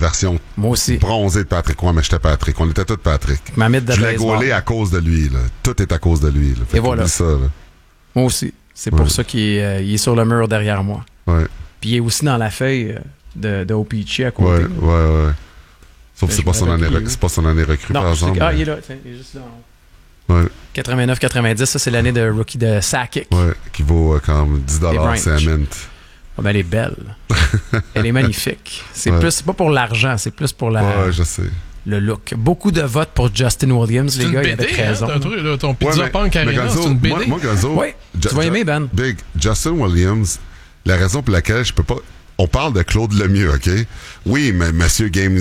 version bronzée de Patrick Roy, mais j'étais Patrick. On était tous Patrick. Ma mythe de je l'ai gaulé à cause de lui. Là. Tout est à cause de lui. Là. Et voilà. Ça, là. Moi aussi. C'est pour ça qu'il est sur le mur derrière moi. Ouais. Puis il est aussi dans la feuille de Opeachy à côté. Ouais. Sauf que c'est pas son année recrue, par exemple. Ah, il est là. Tiens, il est juste là. Ouais. 89-90, ça, c'est l'année de rookie de Sakic. Ouais, qui vaut comme $10, c'est un mint. Oh, ben, elle est belle. Elle est magnifique. C'est pas pour l'argent, c'est plus pour je sais. Le look. Beaucoup de votes pour Justin Williams, les gars, il y avait raison. Ton Pizza Punk Arena, c'est une BD. Moi, Gonzo, tu vas aimer, Ben. Big, Justin Williams, la raison pour laquelle je peux pas... On parle de Claude Lemieux, OK? Oui, mais monsieur Game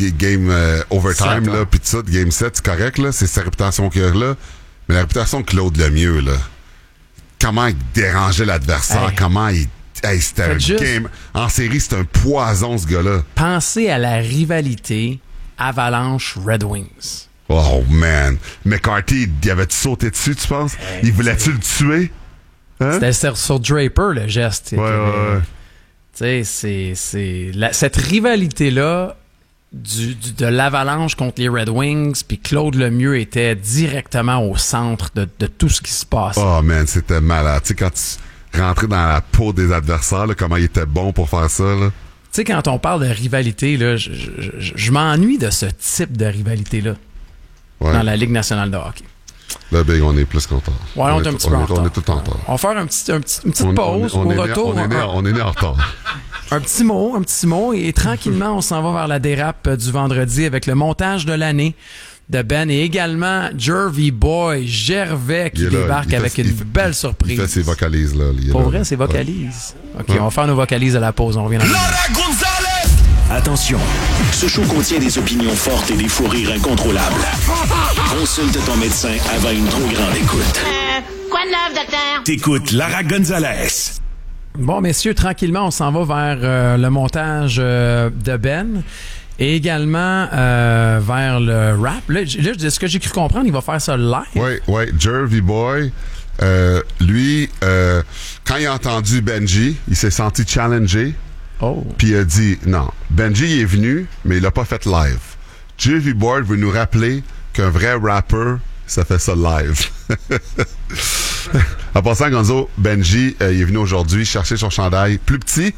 Overtime, là, pis tout ça, Game 7, c'est correct, là, c'est sa réputation qu'il a là. Mais la réputation de Claude Lemieux, là, comment il dérangeait l'adversaire, comment il... c'était un game... En série, c'est un poison, ce gars-là. Pensez à la rivalité Avalanche-Red Wings. Oh, man. McCarthy, il avait-tu sauté dessus, tu penses? Il voulait-tu le tuer? Hein? C'était sur Draper, le geste. Ouais. Tu sais, cette rivalité-là de l'Avalanche contre les Red Wings, puis Claude Lemieux était directement au centre de tout ce qui se passe. Oh man, c'était malade. Tu sais, quand tu rentrais dans la peau des adversaires, là, comment il était bon pour faire ça, là. Tu sais, quand on parle de rivalité, là, je m'ennuie de ce type de rivalité-là dans la Ligue nationale de hockey. Là, Big, on est plus content. Ouais, on est un petit peu en retard. On est tout en retard. On va faire une petite pause. Au retour, on est né en retard. Un petit mot, et tranquillement, on s'en va vers la dérape du vendredi avec le montage de l'année de Ben et également Jervy Boy Gervais qui débarque avec une belle surprise. Il fait ses vocalises, là. Pour vrai, ses vocalises. OK, on va faire nos vocalises à la pause. On revient dans Attention, ce show contient des opinions fortes et des fous rires incontrôlables. Consulte ton médecin avant une trop grande écoute. Quoi de neuf, docteur? T'écoutes Lara Gonzalez. Bon, messieurs, tranquillement, on s'en va vers le montage de Ben et également vers le rap. Là, ce que j'ai cru comprendre, il va faire ça live. Oui, Jervy Boy, lui, quand il a entendu Benji, il s'est senti challengé. Puis il a dit, non, Benji est venu, mais il l'a pas fait live. Jervy Boy veut nous rappeler qu'un vrai rapper, ça fait ça live. En passant, Gonzo, Benji, il est venu aujourd'hui chercher son chandail plus petit.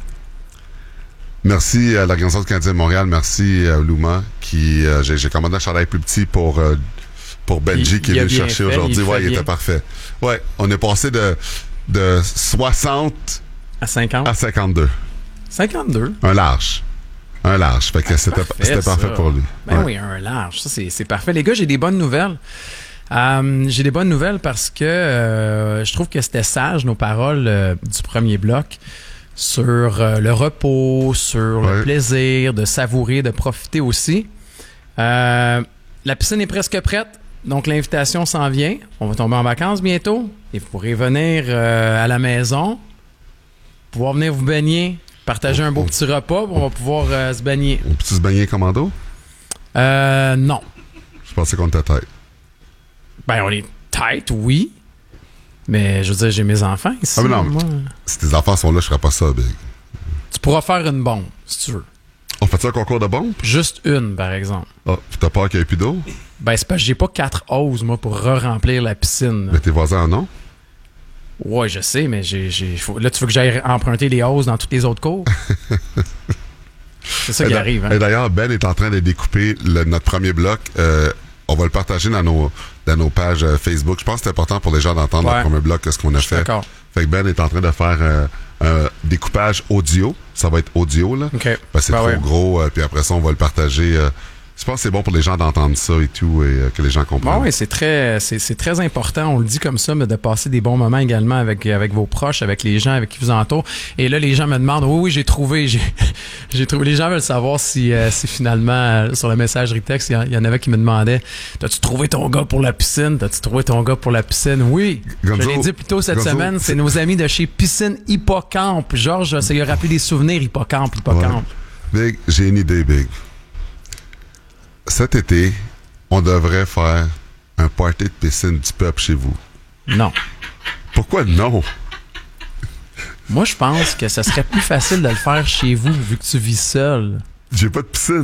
Merci à l'Organisation canadienne de Montréal, merci à Luma, qui j'ai commandé un chandail plus petit pour Benji qui est venu chercher aujourd'hui. Il était parfait. Ouais, on est passé de 60 à 50 à 52. 52? Un large. Fait que c'était parfait pour lui. Ben oui, un large. Ça, c'est parfait. Les gars, j'ai des bonnes nouvelles. J'ai des bonnes nouvelles parce que je trouve que c'était sage, nos paroles du premier bloc, sur le repos, sur le plaisir, de savourer, de profiter aussi. La piscine est presque prête, donc l'invitation s'en vient. On va tomber en vacances bientôt et vous pourrez venir à la maison, pouvoir venir vous baigner, partager un beau petit repas, on va pouvoir se baigner. On peut-tu se baigner commando? Non. Je pensais qu'on était tête. Ben, on est tight, oui. Mais je veux dire, j'ai mes enfants ici. Ah, mais non, moi. Si tes enfants sont là, je ferais pas ça, Big. Tu pourras faire une bombe, si tu veux. On fait ça un concours de bombes? Juste une, par exemple. Ah, puis t'as peur qu'il n'y ait plus d'eau? Ben, c'est parce que j'ai pas 4 hoses, moi, pour re-remplir la piscine. Mais tes voisins en ont? Ouais, je sais, mais là, tu veux que j'aille emprunter les hoses dans toutes les autres cours? C'est ça qui arrive. Hein? Et d'ailleurs, Ben est en train de découper notre premier bloc. On va le partager dans nos pages Facebook. Je pense que c'est important pour les gens d'entendre le premier bloc, ce qu'on a fait. D'accord. Fait que Ben est en train de faire un découpage audio. Ça va être audio, là. OK. C'est trop gros. Puis après ça, on va le partager. Je pense que c'est bon pour les gens d'entendre ça et tout, et que les gens comprennent. Oui, c'est très important, on le dit comme ça, mais de passer des bons moments également avec vos proches, avec les gens avec qui vous entourent. Et là, les gens me demandent, oui, j'ai trouvé. Les gens veulent savoir si finalement, sur le messagerie texte, il y en avait qui me demandaient, t'as-tu trouvé ton gars pour la piscine? Oui. Gonzo, je l'ai dit plus tôt cette semaine, c'est nos amis de chez Piscine Hippocampe. Georges, ça lui a rappelé des souvenirs, Hippocampe. Ouais. Big, j'ai une idée, Big. Cet été, on devrait faire un party de piscine du peuple chez vous. Non. Pourquoi non? Moi, je pense que ce serait plus facile de le faire chez vous, vu que tu vis seul. J'ai pas de piscine.